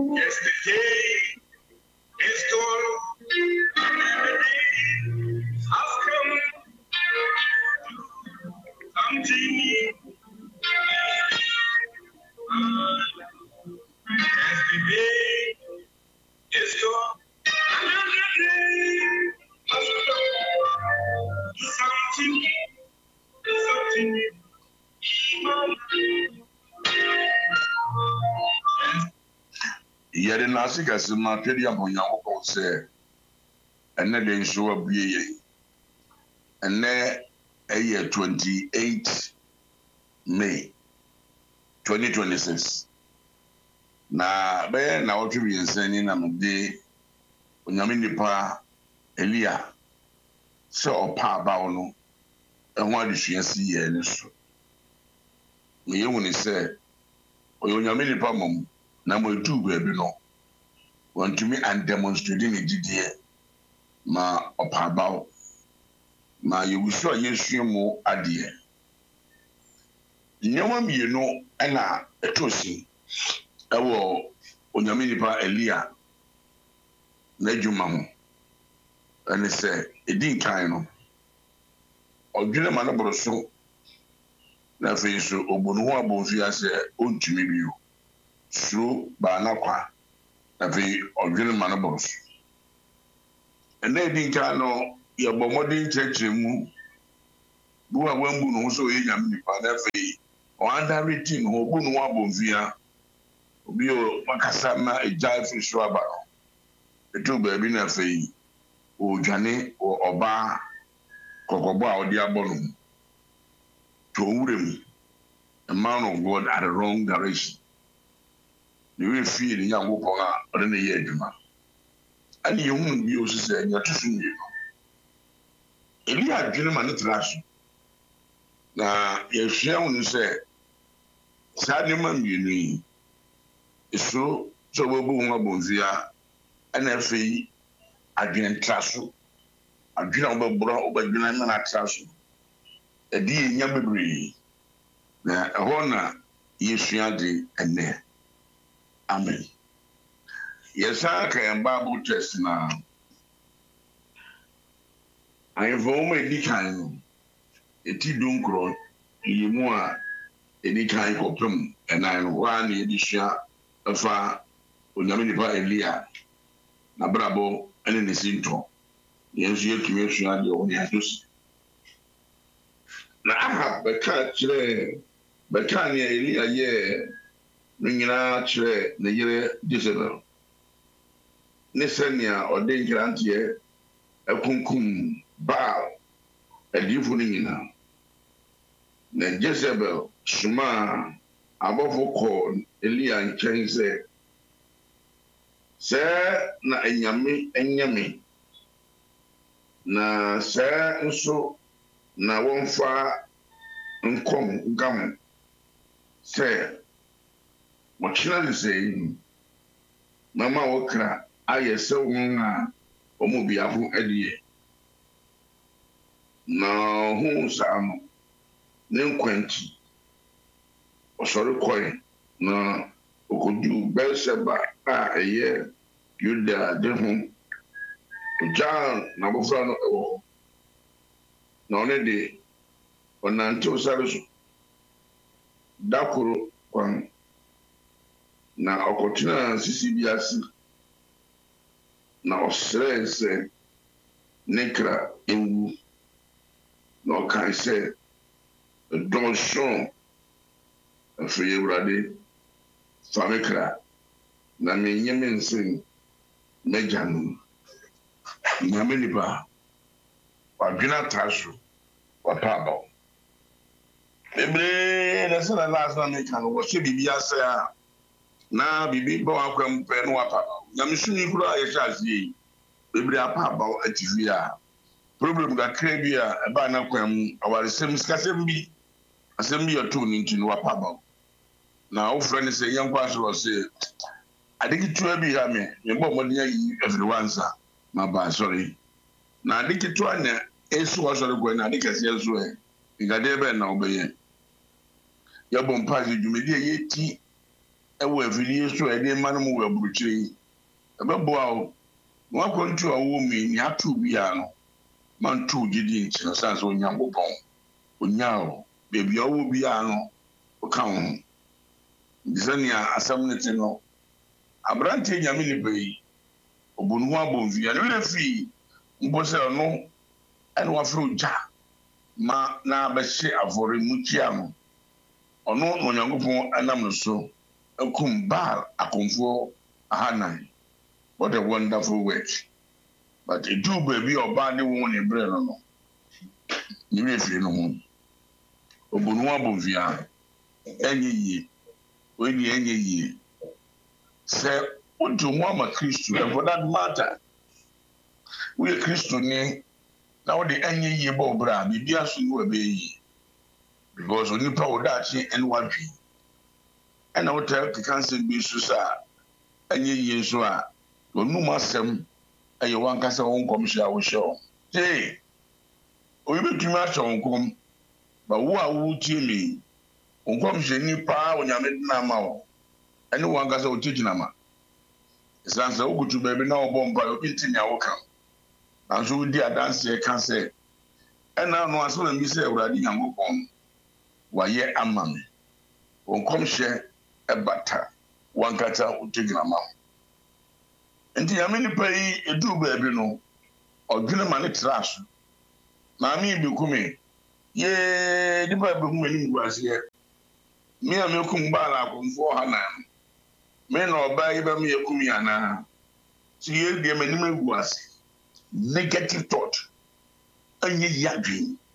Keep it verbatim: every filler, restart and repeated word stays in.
Yesterday is gone, another day has come. Something new. Yesterday is gone, another day has come. Something new, something new. Yet in Nasika, some material on your say, and then they show up ye. And there a year twenty-eighth May twenty twenty-six. Na be na otu bi nsani na mde onyame nipa Elia se opa ba no ehun adesua si ye ne so. Me yehu ni se oyo onyame nipa mom na mo etu ba bi no want to me and demonstrate ni didie ma opa ba ma yewusu ayesu mu ade nyoma mienu na etosi ewo onyame nipa Elia na djuma ho ene se edin kan no odwene ma no boroso na fe so obonu ho abonfi ase ontumi bio suro ba na kwa na fe odwene ma no boroso ene edin kan no ye bomodin chechire mu bu wa wambu no so ye nyame nipa na fe o under written ho obonu ho abonfi a obi o makasa na ejai fi so aba etu ba bi na fe o dwane o oba kokobo a odi abonu to wurem a man of God at the wrong direction you will feel in young wopon a odi na ye adwuma ani ye hu bi o sise nya to sun ye Eli adwene ma ne traso na ye hwea hu se sa ne ma mienu yi so so bobu hu abonzia ana fe adwene traso adwene obebro obadwene na traso edi enya bebre na eho na yesua de ene amen yesa ka en bible test na I vomo edi kan eti dunkro yimu a edi kan kopem ena no wa na edi sua afa onyame nipa Elia na brabo ene ne sinto yensu yekime sua de oni ados na aha beka kire beka ne Elia ye nyina kire ne yire Jezebel ne senia ode nkirantie akunkum Baal edifu ni nyina na Jezebel suma abofo ko Elia nkyɛn sɛ sɛ na enyame enyame na sɛ nso na wɔmfa nkom gam sɛ wɔkyerɛ ne sɛ mama wɔkra ayɛ sɛ wɔn a wɔn biafo adie na hu saa no ne nkwanti osori kɔe na okodu Beersheba a ɛyɛ Yuda de ho John na bofra no ɛwɔ na ɔne de ɔnante osare so dakoro kwan na ɔkɔtena sisi bi ase na ɔsrɛ sɛ ne kra ewu na ɔkae sɛ dɔnhwɛn afei Awurade fa me kra na menyɛ me nsɛm m'agya no nyame nipa wadwene ata so wapa aba bebree na sɛ na last na meka no wɔhyɛ biribi ase a na biribi bɔ wakwam pɛ no wapa aba nyame sumi koro a yɛhyɛ ase yi bebree apa aba atifi a problem kakra bi a ɛba na kwam awaresɛm sikasɛm bi asɛm bi yɛtoo ne nti no wapa aba na wofrɛ ne sɛ yɛnkɔ asɔrɔ sɛ ade ketewa bi ha me mebɔ mmɔden ayi afiri wansa ma ba asɔre na ade ketewa na ɛsu asɔre kɔ na ade kɛseɛ nso ɛ nkadeɛ bɛɛ na wobɛyɛ yɛbɔ mpa sɛ dwumadi a yɛti ɛwɔ afidie so a ɛde ma no mu wɔ aburukyire yi ɛbɛboa wo na wakɔntu a wɔwɔ mu yi nea ato biara no manto gyidi nkyerɛ no sane sɛ onyankopɔn onyaa wo baabi a wɔwɔ biara no woka wo ho nti sɛnea asɛm no te no aberanteɛ nyame nipa yi ɔbɔ ne ho abɔmfia ne werɛ fii mpo sɛ ɔno ɛne wafrɛ ogya ma na bɛhye afɔre mu kyia no ɔno na onyankopɔn ɛnam no so akum Baal akomfoɔ ahanan. What a wonderful work. But a do baby or body won in bread or no. You may feel no more. Obunwa Bovia, any ye, when ye any ye. Say, what do Mama Christian, and for that matter, we are Christian. Now the any ye bobra, be just you obey. Because when you power that and one tree. And I will tell the cancer be susa, and ye so are. Onu masem aye wan kasa won komhia wo hye. Hey. O yi betumi acho nkom. Ba wo a wo tie mi. Onkomhia ni pa onyame na ma wo. Ene wan kasa wo tigina ma. Sansa wo gutu ba bi na wo bomba obi ntinya wo kan. Anso wo di adanse ka se. Ena no aso na mi se Awurade Nyankopɔn. Wa ye amame. Onkomhia ebata wan kasa wo tigina ma. Nti yame nipa yi edu baabi no odwene ma ne traso na mi bi kume ye nipa bi kume ni ngwase ye mi a me kum Baal akomfo hanan me na oba yi ba me kum yana ti ye de me ni ngwase negative thought anye yadwin